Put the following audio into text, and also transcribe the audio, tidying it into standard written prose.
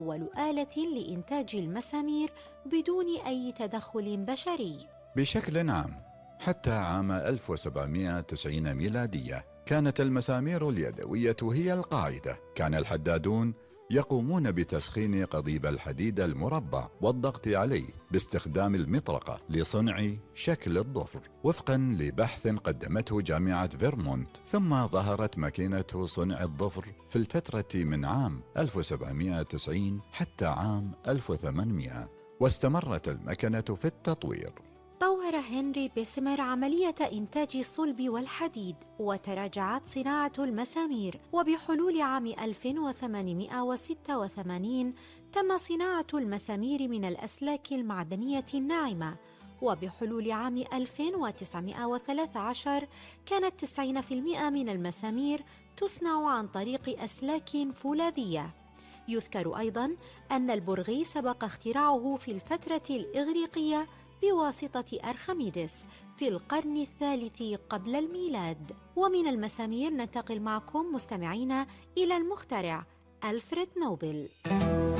أول آلة لإنتاج المسامير بدون أي تدخل بشري. بشكل عام حتى عام 1790 ميلادية كانت المسامير اليدوية هي القاعدة. كان الحدادون يقومون بتسخين قضيب الحديد المربع والضغط عليه باستخدام المطرقة لصنع شكل الضفر وفقا لبحث قدمته جامعة فيرمونت. ثم ظهرت ماكينة صنع الضفر في الفترة من عام 1790 حتى عام 1800، واستمرت المكنة في التطوير. طور هنري بيسمر عملية إنتاج الصلب والحديد، وتراجعت صناعة المسامير، وبحلول عام 1886 تم صناعة المسامير من الأسلاك المعدنية الناعمة، وبحلول عام 1913 كانت 90% من المسامير تصنع عن طريق أسلاك فولاذية. يذكر أيضاً أن البرغي سبق اختراعه في الفترة الإغريقية بواسطة أرخميدس في القرن الثالث قبل الميلاد. ومن المسامير ننتقل معكم مستمعين إلى المخترع ألفريد نوبل.